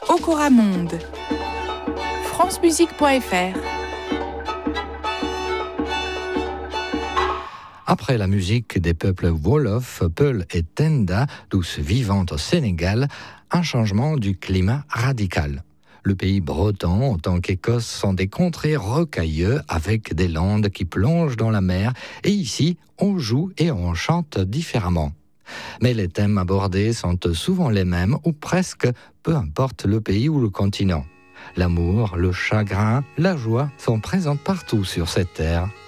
Okora Monde. francemusique.fr. Après la musique des peuples Wolof, Peul et Tenda, tous vivant au Sénégal, un changement du climat radical. Le pays breton, autant qu'Écosse, sont des contrées rocailleux avec des landes qui plongent dans la mer. Et ici, on joue et on chante différemment. Mais les thèmes abordés sont souvent les mêmes, ou presque, peu importe le pays ou le continent. L'amour, le chagrin, la joie sont présents partout sur cette terre.